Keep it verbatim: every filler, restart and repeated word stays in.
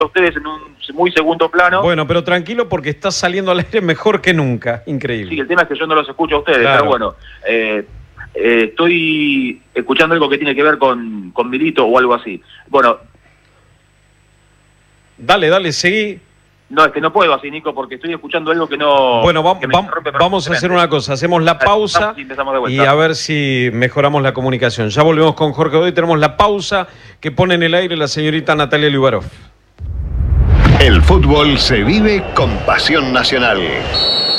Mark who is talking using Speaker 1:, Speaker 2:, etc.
Speaker 1: a ustedes en un muy segundo plano.
Speaker 2: Bueno, pero tranquilo porque estás saliendo al aire mejor que nunca. Increíble.
Speaker 1: Sí, el tema es que yo no los escucho a ustedes,
Speaker 2: Claro.
Speaker 1: pero bueno, eh, eh, estoy escuchando algo que tiene que ver con, con Milito o algo así. Bueno,
Speaker 2: Dale, dale, seguí.
Speaker 1: no, es que no puedo así, Nico, porque estoy escuchando algo que no...
Speaker 2: Bueno, va-
Speaker 1: que me
Speaker 2: va-
Speaker 1: interrumpe
Speaker 2: vamos a hacer una cosa. Hacemos la pausa
Speaker 1: y empezamos de
Speaker 2: y
Speaker 1: vuelta.
Speaker 2: a ver si mejoramos la comunicación. Ya volvemos con Jorge Godoy. Tenemos la pausa que pone en el aire la señorita Natalia Liubarov.
Speaker 3: El fútbol se vive con pasión nacional.